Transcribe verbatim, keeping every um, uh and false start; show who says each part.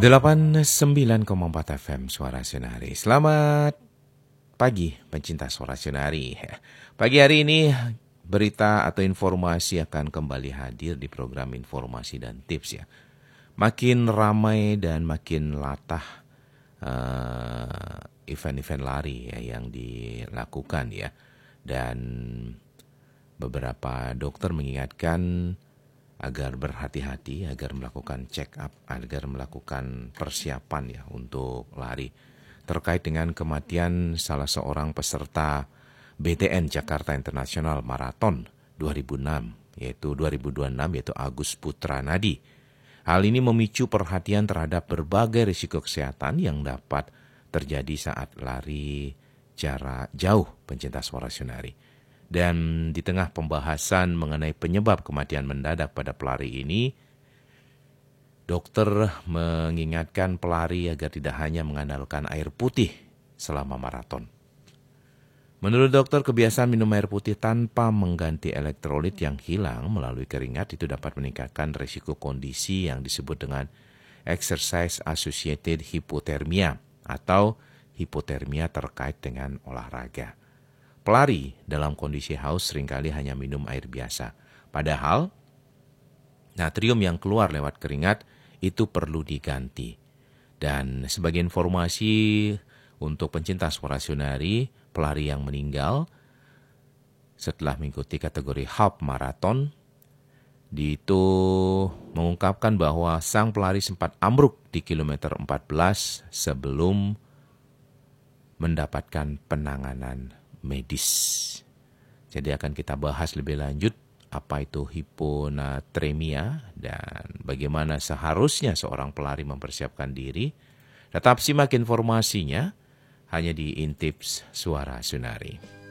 Speaker 1: delapan puluh sembilan koma empat F M Suara Senari. Selamat pagi pencinta Suara Senari. Pagi hari ini berita atau informasi akan kembali hadir di program informasi dan tips ya. Makin ramai dan makin latah uh, event-event lari ya yang dilakukan ya. Dan beberapa dokter mengingatkan agar berhati-hati, agar melakukan check up, agar melakukan persiapan ya untuk lari. Terkait dengan kematian salah seorang peserta B T N Jakarta International Marathon dua ribu enam, yaitu dua ribu dua puluh enam, yaitu Agus Putranadi. Hal ini memicu perhatian terhadap berbagai risiko kesehatan yang dapat terjadi saat lari jarak jauh pencinta Suara Senari. Dan di tengah pembahasan mengenai penyebab kematian mendadak pada pelari ini, dokter mengingatkan pelari agar tidak hanya mengandalkan air putih selama maraton. Menurut dokter, kebiasaan minum air putih tanpa mengganti elektrolit yang hilang melalui keringat itu dapat meningkatkan risiko kondisi yang disebut dengan exercise associated hypothermia atau hipotermia terkait dengan olahraga. Pelari dalam kondisi haus seringkali hanya minum air biasa. Padahal natrium yang keluar lewat keringat itu perlu diganti. Dan sebagai informasi untuk pencinta Suara Senari, pelari yang meninggal setelah mengikuti kategori half marathon itu mengungkapkan bahwa sang pelari sempat ambruk di kilometer empat belas sebelum mendapatkan penanganan medis. Jadi akan kita bahas lebih lanjut apa itu hiponatremia dan bagaimana seharusnya seorang pelari mempersiapkan diri. Tetap simak informasinya hanya di Intips Suara Senari.